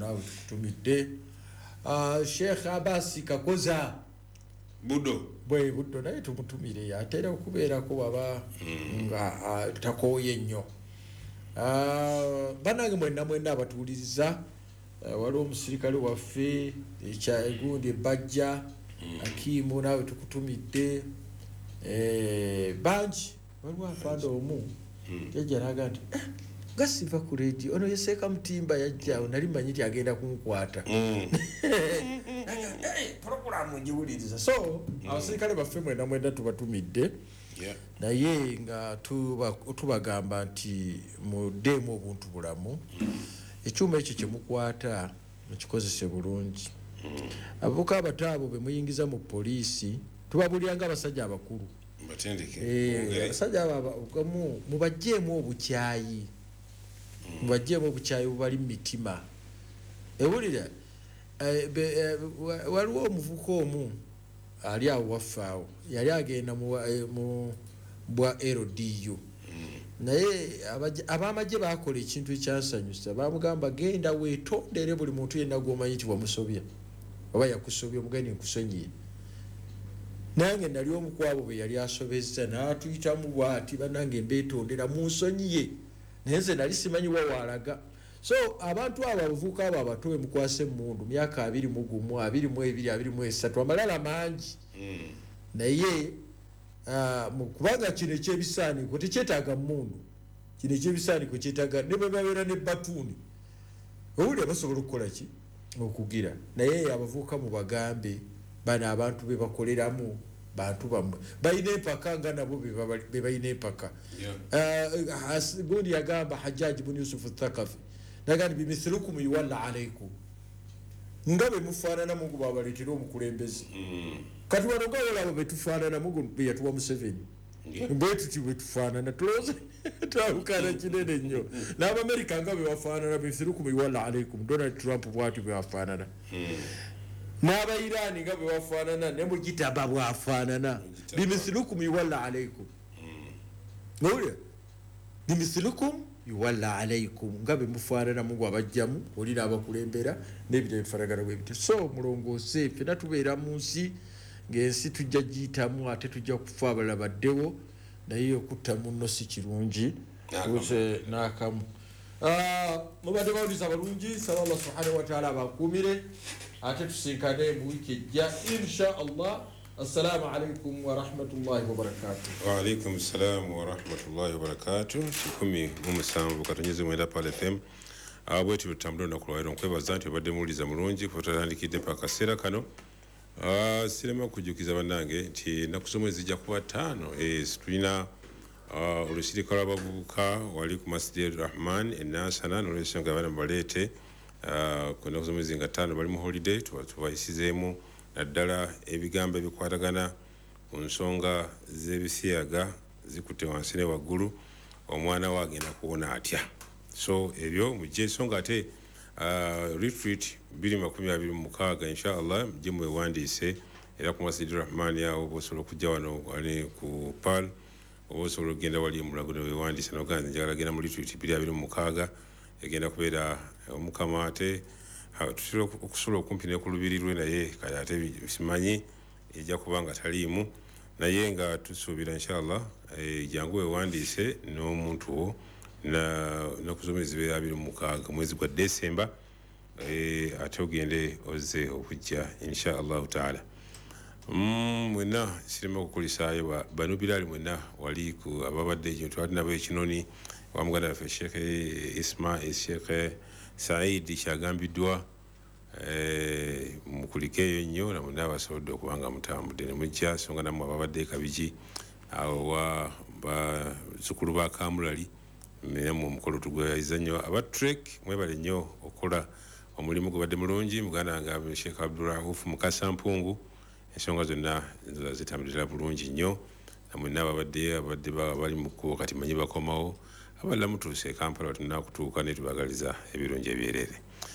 nawe tukutumidde. Sheikh Abbas Kakoza Buddo naye tumutumire atera okubeerako baba nga takooye nnyo. Banange mwenna abatuuliriza waliwo omusirikale waffe ekyagundi ebbajja Akimu nawe tukutumidde. Bangi waliwo afanda omu yajja naga nti gasiva ku radio ono yeseeka Mutimba yajjaawo nali manyi nti agenda kunkwata programu ngiwuliriza. So abasirikale baffe mwenna tubatumidde naye nga tubagamba nti muddeemu obuntu bulamu. Ekyuma ekyo kyemukwata mukikozese bulungi. Abavubuka abato abo be muyingiza mu poliisi tubabulyanga abasajja abakulu. Abasajja abo mubajjeemu obukyayi. Mubajjeemu obukyayi bubali mu mitima. Ewulira waliwo omuvubuka omu ali awo waffe awo yali agenda mu bwa LDU naye abamagye bakola ekintu ekyansanyusa. Bamugamba genda weetondere buli muntu yenna gw'omanyi nti wamusobya oba yakusobya omugani nkusonyiye. Nange nali omu ku abo be yali asobezza n'atuyitamu bw'ati bannange mbeetondera munsonyiye naye nze nali simanyi wawaalaga. So abantu abo abavubuka abo abato be mukwase emmundu myaka 21, 22, 23 amalala mangi naye kubanga kino ekyebisaaniko tekyetaaga mmundu. Kino ekyebisaaniko kyetaaga ne bwe babeera ne batuuni owulira basobola okukola ki okugira. Naye abavubuka mu bagambe bano abantu be bakoleramu bantu bamwe balina empaka nga nabo be balina empaka. Gundi yagamba Hajjaj ibn Yusuf al-Thaqafi nagandi bimithlukum yuwalla alaykum nga be mufaanana Mungu babaleetera omukulembeze. Kati wano nga olabo be tufaanana Mungu be yatuwa Museveni bwe tuti bwe tufaanana tulowooza twawukana kinene nnyo. N'Abamerika nga be bafaanana bimithlukum yuwalla alaykum Donald Trump bw'ati bwe bafaanana. N'Abayiraani nga bwe bafaanana ne Mujitaba bw'afaanana bimithlukum yuwalla alaykum. Owulira bimithlukum yuwalla alaykum nga be mufaanana Mungu abajjamu oli n'abakulembera n'ebintu ebifaanagana bwe bityo. So mulongoose ffenna tubeera mu nsi ng'ensi tujja giyitamu ate tujja kufa abalala baddewo naye okutta munno si kirungi n'akamu. Mubadde bawuliza balungi saba Allah subhanahu wa ta'ala abakuumire ate tusinkane mu wiiki ejja insha Allah. Assalamu alaikum wa rahmatullahi wa barakatuh. Wa alaikum assalam wa rahmatullahi wa barakatuh. 17 katonyeze mwenda pale FM. Bwetu tutambula na kulwairo nkwebaza nti badde muliza mulungi kutandikidde paka sera kano. Sirema kujukiza bannange nti nakusomwe zijja kuba 5 tulina olusirika lw'abavubuka wali ku Masjid Rahman enasana n'olwensonga abana baleete kuna kusomezi nga 5 bali mu holiday tubayisizeemu naddala ebigambo ebikwatagana ku nsonga z'ebisiyaga zikutte wansi ne waggulu omwana we agenda kuwona atya. So ebyo mujje songa ate retreat 2026 inshallah mujje mwewandiise era ku Masjid Rahman yawo bosobola okujja wano wali ku PAL obosobola okugenda wali mulago ne wewandiisa noganze njagala genda mu retreat 2026 egenda kubeera omukama ate okusobola okumpi ne ku lubiri lwe naye kale ate simanyi ejja kuba nga taliimu naye nga tusuubira inshallah jangu wewandiise n'omuntu wo nakuzomezi beera 26 mwezi gwa Desemba ate ogende ozze okujja inshallah taala. Mwenna sirema okukulisaayo bano Bilali mwenna wali ku ababadde ekyo twali nabo ekinoni wamuganda waffe Sheikh Ismail Sheikh Said kyagambiddwa mukulikeeyo nnyo namwe abasobodde okubanga mutambudde ne mujja songa nammwe ababadde kabiki awo bazzukulu ba Kamulali nammwe omukolo tugweyayiza nnyo abatrek mwebale nnyo okukola omulimu gubadde mulungi muganda nga Sheikh Abdurrauf Mukasa Mpungu ensonga zonna zitambulira bulungi nnyo namwe abadde bali mu kkubo kati manyi bakomawo abalala mutuuse Kampala tunakutuuka ne tubagaliza ebirungi ebyerere.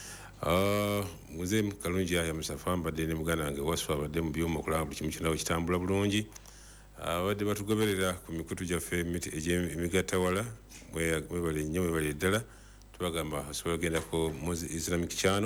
Muze kalungi aya Musafa mbadde ne muganda wange Waswa abadde mu byuma okulaba buli kimu kyonna kitambula bulungi abadde batugoberera ku mikutu gyaffe emigattawala mwebale nnyo mwebale ddala tubagamba osobola ogendako Islamic Channel